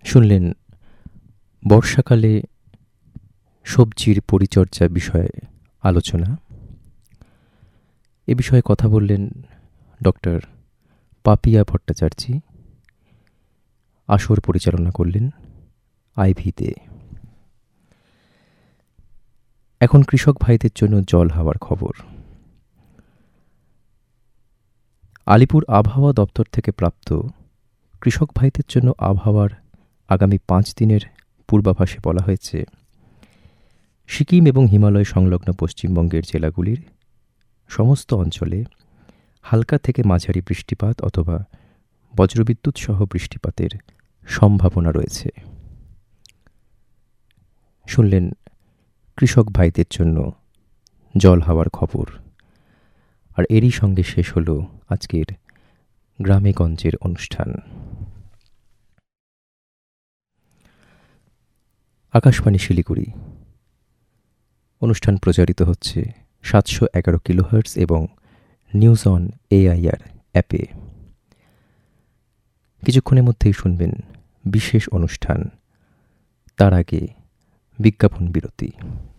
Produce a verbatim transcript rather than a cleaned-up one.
শুনলেন বর্ষাকালে সবজির পরিচর্যা বিষয়ে আলোচনা। এ বিষয়ে কথা বললেন ডক্টর পাপিয়া ভট্টাচার্যী। আসর পরিচালনা করলেন আইভিতে। এখন কৃষক ভাইদের জন্য জল হাওয়ার খবর। আলিপুর আবহাওয়া দপ্তর থেকে প্রাপ্ত কৃষক ভাইদের জন্য আবহাওয়ার আগামী পাঁচ দিনের পূর্বাভাসে বলা হয়েছে, সিকিম এবং হিমালয় সংলগ্ন পশ্চিমবঙ্গের জেলাগুলির সমস্ত অঞ্চলে হালকা থেকে মাঝারি বৃষ্টিপাত অথবা বজ্রবিদ্যুৎ সহ বৃষ্টিপাতের সম্ভাবনা রয়েছে। শুনলেন কৃষক ভাইদের জন্য জল হাওয়ার খবর। আর এরই সঙ্গে শেষ হলো আজকের গ্রামে গঞ্জের অনুষ্ঠান। আকাশবাণী শিলিগুড়ি। অনুষ্ঠান প্রচারিত হচ্ছে সাতশো এগারো কিলোহার্টজ এবং নিউজ অন এআইআর অ্যাপে। কিছুক্ষণের মধ্যেই শুনবেন বিশেষ অনুষ্ঠান, তার আগে বিজ্ঞাপন বিরতি।